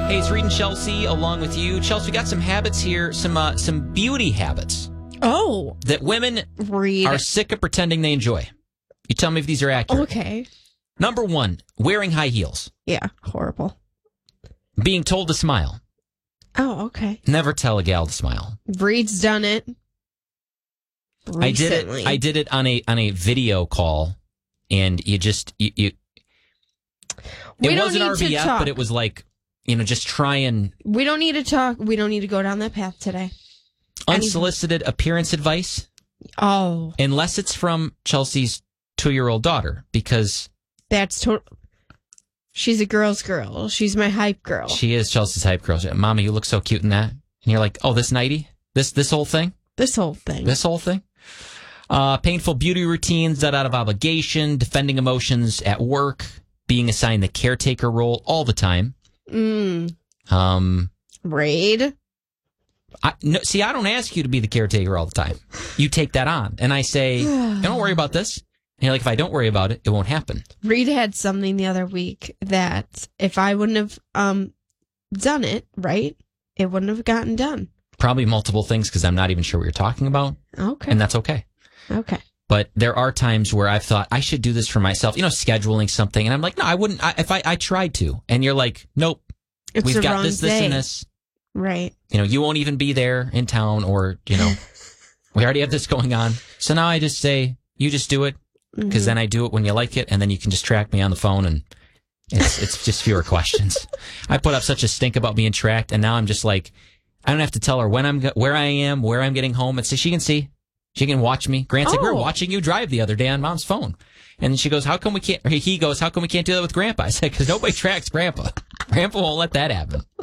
Hey, it's Reed and Chelsea along with you. Chelsea, we got some habits here, some beauty habits. Oh. That women Reed are sick of pretending they enjoy. You tell me if these are accurate. Okay. Number 1, wearing high heels. Yeah, horrible. Being told to smile. Oh, okay. Never tell a gal to smile. Reed's done it. Recently. I did it on a video call, and you just it wasn't RBF, but it was like, just try and... We don't need to talk. We don't need to go down that path today. Unsolicited appearance advice. Oh. Unless it's from Chelsea's 2-year-old daughter, because... That's total... She's a girl's girl. She's my hype girl. She is Chelsea's hype girl. Mama, you look so cute in that. And you're like, oh, this nightie? This whole thing? This whole thing. This whole thing? Painful beauty routines, that out of obligation, defending emotions at work, being assigned the caretaker role all the time. Reed? I don't ask you to be the caretaker all the time. You take that on. And I say, don't worry about this. And you're like, if I don't worry about it, it won't happen. Reed had something the other week that if I wouldn't have done it, right, it wouldn't have gotten done. Probably multiple things, because I'm not even sure what you're talking about. Okay. And that's okay. Okay. But there are times where I've thought, I should do this for myself, scheduling something. And I'm like, no, I wouldn't. If I tried to. And you're like, nope. We've got this, and this. Right. You won't even be there in town, or, we already have this going on. So now I just say, you just do it, because then I do it when you like it, and then you can just track me on the phone, and it's just fewer questions. I put up such a stink about being tracked, and now I'm just like, I don't have to tell her where I am, where I'm getting home. She can see. She can watch me. Grant's like, we were watching you drive the other day on Mom's phone. And she goes, how come we can't do that with Grandpa? I said, because nobody tracks Grandpa. Grandpa won't let that happen.